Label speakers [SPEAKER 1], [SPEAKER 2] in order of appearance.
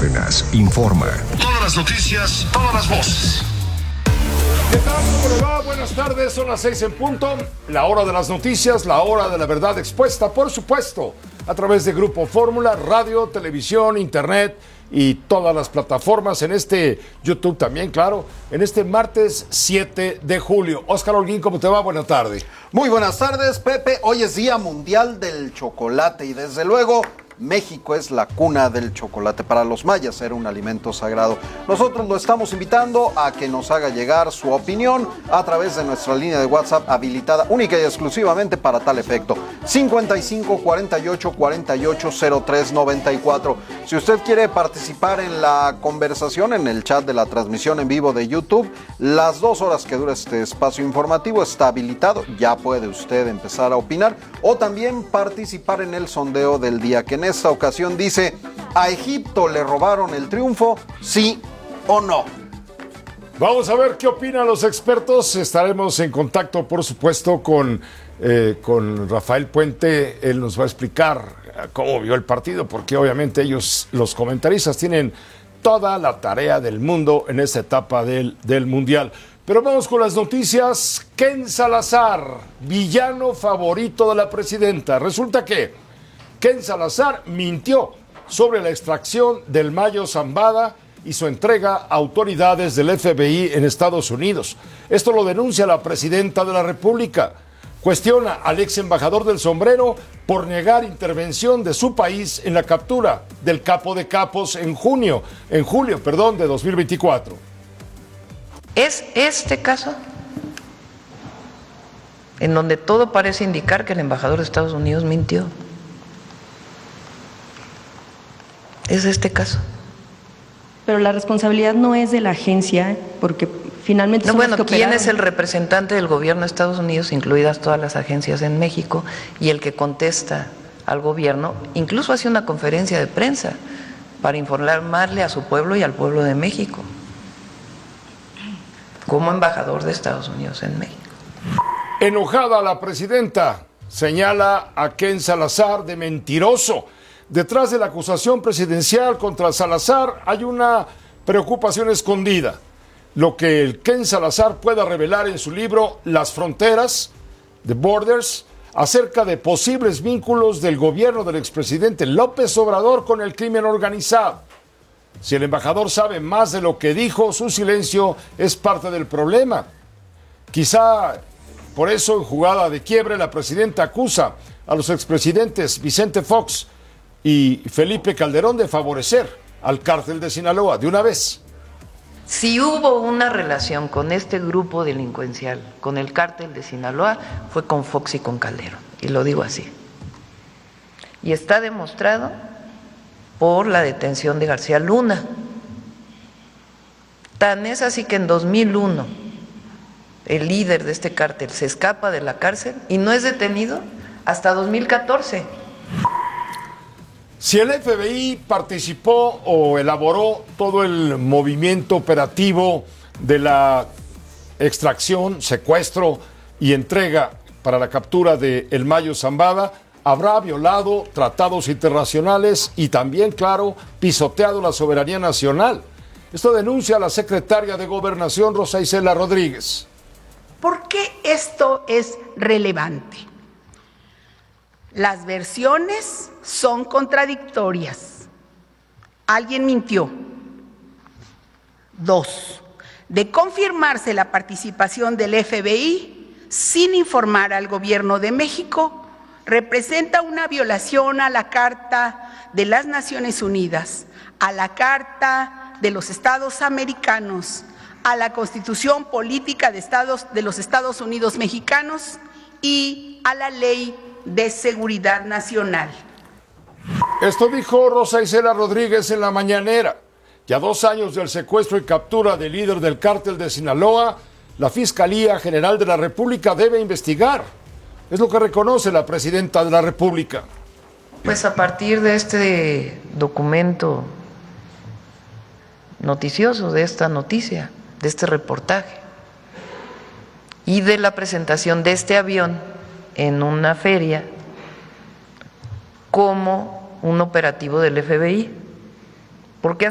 [SPEAKER 1] Cárdenas informa.
[SPEAKER 2] Todas las noticias, todas las voces.
[SPEAKER 3] ¿Qué tal? ¿Cómo le va? Buenas tardes, son las 6 en punto. La hora de las noticias, la hora de la verdad expuesta, por supuesto, a través de Grupo Fórmula, radio, televisión, internet y todas las plataformas, en este YouTube también, claro, en este martes 7 de julio. Óscar Holguín, ¿cómo te va? Buenas tardes.
[SPEAKER 4] Muy buenas tardes, Pepe. Hoy es Día Mundial del Chocolate y desde luego México es la cuna del chocolate. Para los mayas era un alimento sagrado. Nosotros lo estamos invitando a que nos haga llegar su opinión a través de nuestra línea de WhatsApp habilitada única y exclusivamente para tal efecto. 55 48 48 03 94. Si usted quiere participar en la conversación en el chat de la transmisión en vivo de YouTube, las 2 horas que dura este espacio informativo está habilitado. Ya puede usted empezar a opinar o también participar en el sondeo del día, que en esta ocasión dice: ¿a Egipto le robaron el triunfo? ¿Sí o no?
[SPEAKER 3] Vamos a ver qué opinan los expertos. Estaremos en contacto, por supuesto, con Rafael Puente. Él nos va a explicar cómo vio el partido, porque obviamente ellos, los comentaristas, tienen toda la tarea del mundo en esta etapa del Mundial. Pero vamos con las noticias. Ken Salazar, villano favorito de la presidenta. Resulta que Ken Salazar mintió sobre la extracción del Mayo Zambada y su entrega a autoridades del FBI en Estados Unidos. Esto lo denuncia la presidenta de la República. Cuestiona al ex embajador del sombrero por negar intervención de su país en la captura del capo de capos en julio de 2024.
[SPEAKER 5] ¿Es este caso en donde todo parece indicar que el embajador de Estados Unidos mintió? ¿Es este caso?
[SPEAKER 6] Pero la responsabilidad no es de la agencia, porque finalmente
[SPEAKER 5] no,
[SPEAKER 6] son
[SPEAKER 5] bueno,
[SPEAKER 6] los que
[SPEAKER 5] ¿quién
[SPEAKER 6] operaron.
[SPEAKER 5] es el representante del gobierno de Estados Unidos, incluidas todas las agencias en México, y el que contesta al gobierno? Incluso hace una conferencia de prensa para informarle a su pueblo y al pueblo de México, como embajador de Estados Unidos en México.
[SPEAKER 3] Enojada la presidenta señala a Ken Salazar de mentiroso. Detrás de la acusación presidencial contra Salazar hay una preocupación escondida. Lo que el Ken Salazar pueda revelar en su libro Las Fronteras, The Borders, acerca de posibles vínculos del gobierno del expresidente López Obrador con el crimen organizado. Si el embajador sabe más de lo que dijo, su silencio es parte del problema. Quizá por eso, en jugada de quiebre, la presidenta acusa a los expresidentes Vicente Fox y Felipe Calderón de favorecer al cártel de Sinaloa de una vez.
[SPEAKER 5] Si hubo una relación con este grupo delincuencial, con el cártel de Sinaloa, fue con Fox y con Calderón, y lo digo así. Y está demostrado por la detención de García Luna. Tan es así que en 2001 el líder de este cártel se escapa de la cárcel y no es detenido hasta 2014.
[SPEAKER 3] Si el FBI participó o elaboró todo el movimiento operativo de la extracción, secuestro y entrega para la captura de El Mayo Zambada, habrá violado tratados internacionales y también, claro, pisoteado la soberanía nacional. Esto denuncia la secretaria de Gobernación, Rosa Isela Rodríguez.
[SPEAKER 7] ¿Por qué esto es relevante? Las versiones son contradictorias. Alguien mintió. 2. De confirmarse la participación del FBI sin informar al gobierno de México, representa una violación a la Carta de las Naciones Unidas, a la Carta de los Estados Americanos, a la Constitución Política de los Estados Unidos Mexicanos y a la Ley de Seguridad Nacional.
[SPEAKER 3] Esto dijo Rosa Isela Rodríguez en la mañanera. Ya 2 años del secuestro y captura del líder del cártel de Sinaloa, la Fiscalía General de la República debe investigar. Es lo que reconoce la presidenta de la República.
[SPEAKER 5] Pues a partir de este documento noticioso, de esta noticia, de este reportaje y de la presentación de este avión en una feria como un operativo del FBI, porque